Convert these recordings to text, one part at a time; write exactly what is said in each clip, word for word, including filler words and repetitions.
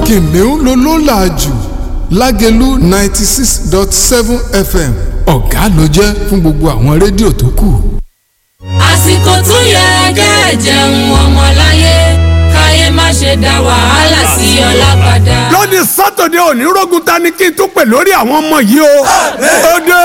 kìnìún ló ló là jù Lágelú ninety six dot seven F M ọ̀gá ló jẹ́ fún gbogbo àwọn rédíò tó kù. àsìkò tó yẹ kẹ́ ẹ jẹun ọmọláyé káyé má ṣe dá wàhálà sí ọlá padà. lónìí sátọ̀dẹ̀ òní rógun ta ni kí n tún pè lórí àwọn ọmọ yìí o. ó dé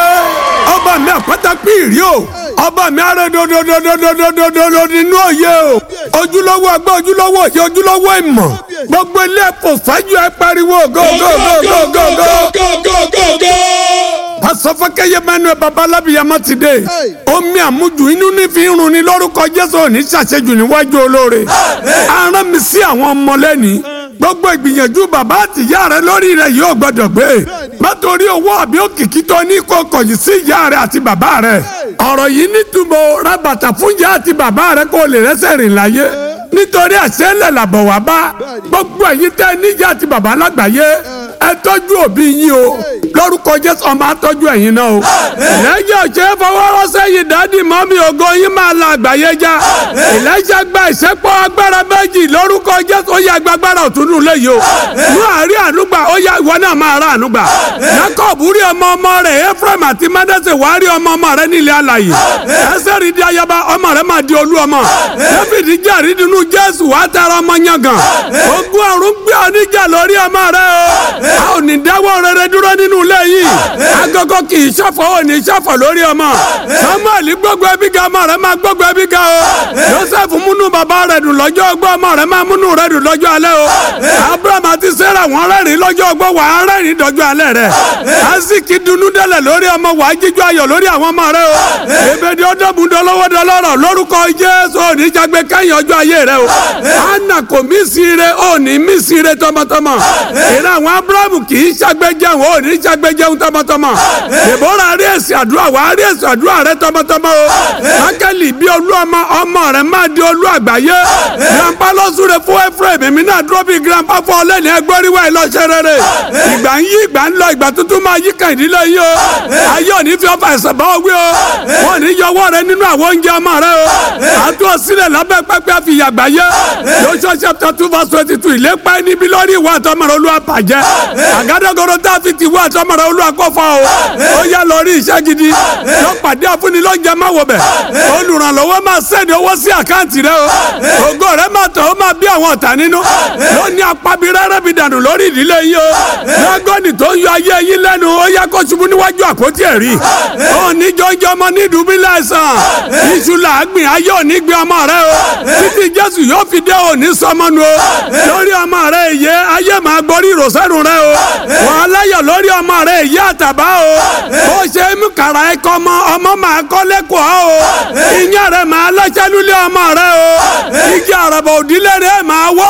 ọba mi àpáta píìrì o ọba mi arẹ́dọ̀dọ̀dọ̀dọ̀dọ̀dọ̀dọ̀ nínú òye o ojúlówó agbá ojúlówó òye ojúlówó ìmọ̀ gbogbo ilé ẹ̀fọ́ fẹ́jú ẹ pariwo go go go go go go. Pásọfọ́kẹ́yẹ mẹ́nu ẹ̀ babalábíyamọ ti dé omi àmujù inú ní fi ń run ni lórúkọ Jésù òní ṣàṣejù níwájú olóore aràn mi sí àwọn ọmọ lẹ́ni gbogbo ìgbìyànjú bàbá àtìyá rẹ lórí rẹ yóò gbọdọ̀ gbé nítorí owó àbí òkìkí tó ní kó kọ̀yìn sí ìyá rẹ àti bàbá rẹ ọ̀rọ̀ yìí nítumọ̀ ra bàtà fún ìyá àti bàbá rẹ kó lè rẹ́sẹ̀ rìn láyé nítorí àṣẹlẹ̀ làbọ̀ wá bá gbogbo ẹ̀yin tẹ́ níyà àti bàbá lágbàáyé ẹ tọ́jú òbí yín o lórúkọ Jésù ọmọ àtọ́jú ẹ̀yin náà o lẹ́yìn ọ̀sẹ̀ fọwọ́rọ́sẹ́ yìí dáàdì mọ́mí ògo yín máa la àgbáyé já ìlẹ́sẹ̀ gba ìṣẹ́pọ̀ agbára méjì lórúkọ Jésù ó yẹ agbára òtúnú léyìí o mú àárín ànúgbà ó yẹ ìwọ náà máa rà ànúgbà Jacob rí ọmọ ọmọ rẹ̀ Ephraim àti Manasseh wàá rí ọmọ ọmọ rẹ̀ nílẹ̀ alàyè ẹsẹ̀ rí di ayaba ọmọ rẹ̀ máa di olú ọmọ David jẹ́ àrídìínú Jésù wàá tara ọmọ yangàn ogun ọ̀run gbé oníjà lórí ọmọ rẹ̀ o a ò ní dáwọ́ rere dúró nínú ilé yìí agogo kì í ṣọ̀fọ̀ ò ní ṣọ̀fọ̀ lórí ọmọ Samuel gbogbo ẹbí ga ọmọ rẹ̀ máa gbogbo ẹbí ga o Joseph múnú bàbá rẹ̀ dùn lọ́jọ́ ọgbọ́ ọmọ rẹ̀ máa múnú rẹ̀ dùn lọ́jọ́ alẹ́ o Abraham àti Sarah wọ́n rẹ́rìn lọ́jọ́ ọgbọ́ wà á rẹ́rìn dọ́jọ́ alẹ́ rẹ̀ Isaac dunú délẹ̀ lórí ọmọ wà á jíjọ́ ayọ̀ lórí àwọn ọmọ rẹ̀ o ebèdè ọdọ́bùn dọ́lọ́wọ́ dọ́lọ́rọ̀ lórúkọ Jésù ò ní jágbe kẹ́yìn ọjọ́ ayé rẹ̀ o Anna kò mí sí ire ò ní mí sí ire tọmọtọmọ ìran àwọn Abraham kì í ṣàgbéjẹun ò ní ṣàgbéjẹun tọmọtọmọ Deborah rí èsì àdúrà wà á rí èsì àdúrà rẹ tọmọtọmọ o Mákẹ́lì bí olú ọmọ ọmọ rẹ máa di olú àgbáyé grandpa lọ́sùrẹ̀ fún Ephraim èmi náà dúró bí grandpa fún ọlẹ́ni ẹgbẹ́ríwá ìlọ́ṣẹ́ rere ìgbà ń yí ìgbà ń lọ ìgbà tuntun máa yí kàn ìdílé yìí o ayé òní fi ọfà ẹ̀sẹ̀ bá ọ wí o wọn ní yọwọ́ rẹ nínú àwọn oúnjẹ ọmọ rẹ o àtúntò sílẹ̀ lábẹ́ pẹ́pẹ́ àfìyàgbáyé Joshua chapter two verse twenty two ìlépa níbi lórí ìwà àtọmọ̀rọ̀ olúwa bàjẹ́ àgádágodo tá a fi ti wá àtọmọ̀rọ̀ olúwa kó fọ́ o ó yá lọ rí iṣẹ́ gidi lọ pàdé àfúnni lóúnjẹ má wọ bẹ̀ olùrànlọ́wọ́ máa sẹ́ni owó sí àkáǹtì rẹ o ògo rẹ máa tọ̀ ó máa bí àwọn ọ̀tá nínú lónìí apábí rẹ́rẹ́ bí dànù lórí ìdílé yín o lágọ́nì tó ń yọ ayé yín lẹ́nu ó yá kó ṣubú níwájú àpótí ẹ̀rí òní jọjọ ọmọ ní ìdúbílẹ̀ àìsàn iṣu làágbìn ayé òní gbé ọmọ rẹ o títí Jésù yóò fi dé òní sọmọnu o lórí ọmọ rẹ ìyé ayé máa gbórí ìrọ̀sẹ́nu rẹ o wọn aláyọ̀ lórí ọmọ rẹ ìyá àtàbá o ó ṣe é mú kàrà ẹ̀kọ́ ọmọ ọmọ máa kọ́ lẹ́kọ̀ọ́ o ìyá rẹ máa lọ́ṣẹ́ lulẹ̀ ọmọ rẹ o igi àràbà òdílé rẹ máa wọ́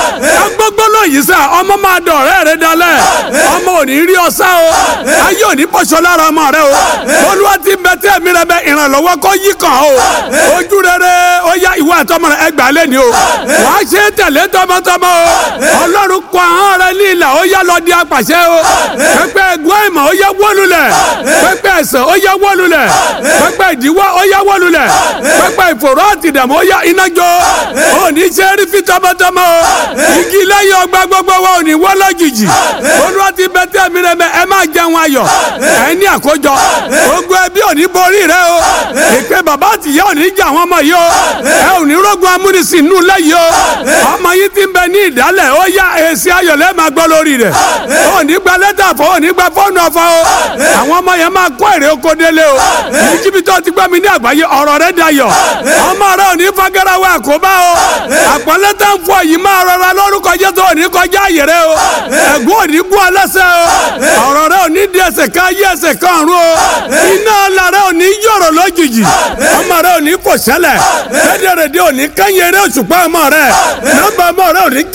o gbogbo lóyìí sá ọmọ máa dọ̀rẹ́ rẹ dalẹ̀ ọmọ ò ní rí ọsá o ayé ò ní pọ̀ṣọ́ lára ọmọ rẹ o olúwa ti bẹ tí ẹ̀mí rẹ bẹ ìrànlọ́wọ́ kọ́ yí kàn o ojú rere ó yá ìwọ àtọmọ rẹ ẹgbàá lẹ́ni o wàá ṣe é tẹ̀lé tọmọtọmọ o ọlọ́run kọ ahọ́n rẹ ní ìlà ó yá lọ di apàṣẹ o pẹpẹ ẹgbọn ìmọ̀ ó yá wólulẹ̀ pẹpẹ ẹ̀sẹ̀ ó yá wólulẹ̀ pẹpẹ ìdíwọ́ ó yá wólulẹ̀ pẹpẹ ìfòró àti ìdààmú ó yá iná jó ó ní ṣe é rí fi tọmọtọmọ o igi lẹ́yìn ọgbà gbogbo wa ò ní wọ́ lójijì olúwa ti bẹ tí ẹ̀mí rẹ bẹ ẹ máa jẹun ayọ̀ ẹ ní àkójọ ogun ẹbí ò ní borí rẹ o ìpè bàbá àtìyá ò ní jà àwọn ọmọ yìí o ẹ ò ní rógun amúnisìn nù lẹ́yìn o ọmọ yìí ti ń bẹ ní ìdálẹ̀ ó yá èsì ayọ̀ lẹ́ẹ̀ máa gbọ́ lórí rẹ̀ ó ní gba lẹ́tà fọ́ ó ní gba fọ́ọ̀nù ọ̀fọ̀ o àwọn ọmọ yẹn máa kó èrè oko délé o níbi tó ti gbọ́ mi ní àgbáyé ọ̀rọ̀ rẹ̀ dayọ̀ ọmọ rẹ̀ ò ní fagarawa àkóbá o àpọ́nlé tá ń fọ yìí máa rọra lórúkọ Jésù ò ní kọjá àyè rẹ̀ o ẹ̀gún ò ní gún ọ lẹ́sẹ̀ o ọ̀rọ̀ rẹ̀ ò ní di ẹsẹ̀ kan yí ẹsẹ̀ kan ọ̀run o iná ọ̀la rẹ̀ ò ní yọ̀rọ̀ lójijì ọmọ rẹ̀ ò ní fò ṣẹlẹ̀ rédèrèdè ò ní kẹ́yìn eré òṣùpá ọmọ rẹ̀ nọ́mbà ọmọ rẹ̀ ò ní